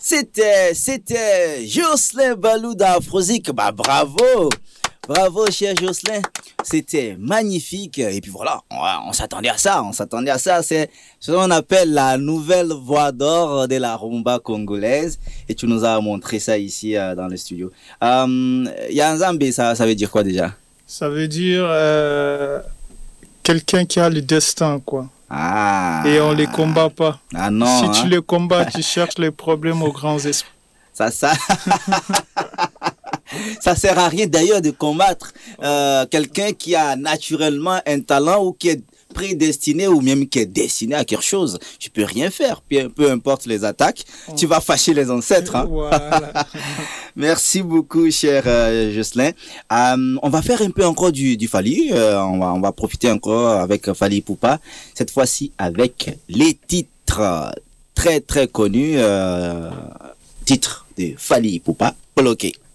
C'était Jocelyn Balou d'Afrozik. Bah, bravo, cher Jocelyn. C'était magnifique. Et puis voilà, on s'attendait à ça. C'est ce qu'on appelle la nouvelle voix d'or de la rumba congolaise. Et tu nous as montré ça ici dans le studio. Yanzambe, ça veut dire quoi déjà? Ça veut dire quelqu'un qui a le destin, quoi. Ah. Et on les combat pas. Ah non. Si tu les combats, tu cherches les problèmes aux grands esprits. Ça. Ça sert à rien d'ailleurs de combattre quelqu'un qui a naturellement un talent ou qui est prédestiné ou même qui est destiné à quelque chose. Tu peux rien faire, peu importe les attaques. Tu vas fâcher les ancêtres. Hein? Voilà. Merci beaucoup, cher Jocelyn. On va faire un peu encore du Fally. On va profiter encore avec Fally Ipupa. Cette fois-ci avec les titres très très connus. Titres de Fally Ipupa. Bloqué.